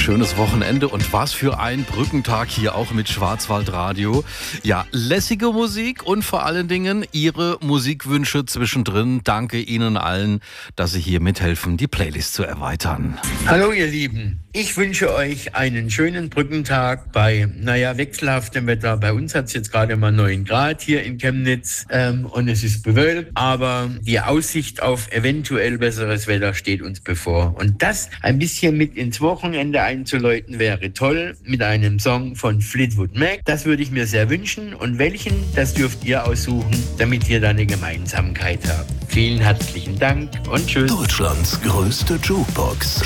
schönes Wochenende und was für ein Brückentag hier auch mit Schwarzwaldradio. Ja, lässige Musik und vor allen Dingen Ihre Musikwünsche zwischendrin. Danke Ihnen allen, dass Sie hier mithelfen, die Playlist zu erweitern. Hallo ihr Lieben, ich wünsche euch einen schönen Brückentag bei, wechselhaftem Wetter. Bei uns hat es jetzt gerade mal 9 Grad hier in Chemnitz und es ist bewölkt, aber die Aussicht auf eventuell besseres Wetter steht uns bevor. Und das ein bisschen mit ins Wochenende einzuläuten wäre toll mit einem Song von Fleetwood Mac. Das würde ich mir sehr wünschen und welchen, das dürft ihr aussuchen, damit ihr da eine Gemeinsamkeit habt. Vielen herzlichen Dank und tschüss. Deutschlands größte Jukebox.